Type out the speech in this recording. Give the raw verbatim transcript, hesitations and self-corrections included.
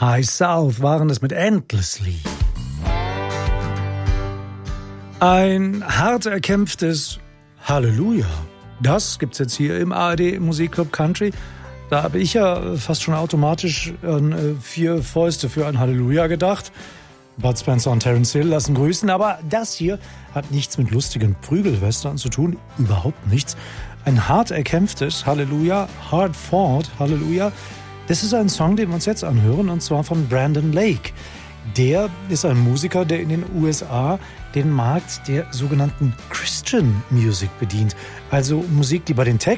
High South waren es mit Endlessly. Ein hart erkämpftes Halleluja. Das gibt's jetzt hier im A R D Musikclub Country. Da habe ich ja fast schon automatisch an vier Fäuste für ein Halleluja gedacht. Bud Spencer und Terence Hill lassen grüßen, aber das hier hat nichts mit lustigen Prügelwestern zu tun, überhaupt nichts. Ein hart erkämpftes Halleluja, hard fought Halleluja, das ist ein Song, den wir uns jetzt anhören, und zwar von Brandon Lake. Der ist ein Musiker, der in den U S A den Markt der sogenannten Christian Music bedient. Also Musik, die bei den Text